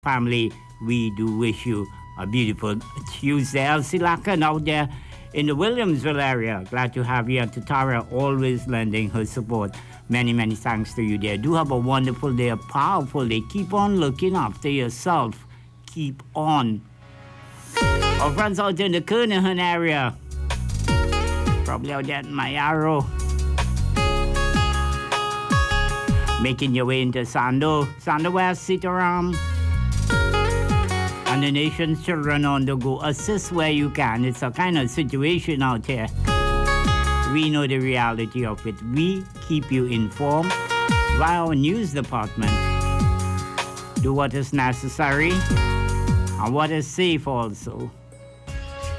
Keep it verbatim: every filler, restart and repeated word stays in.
family, we do wish you a beautiful Tuesday. Elsie Lacken out there in the Williamsville area. Glad to have you. And to Tara, always lending her support. Many, many thanks to you there. Do have a wonderful day, a powerful day. Keep on looking after yourself. Keep on. Our friends out in the Kernahan area. Probably out there in my arrow. Making your way into Sando, Sando West, Sitaram. And the nation's children on the go. Assist where you can. It's a kind of situation out here. We know the reality of it. We keep you informed via our news department. Do what is necessary and what is safe also.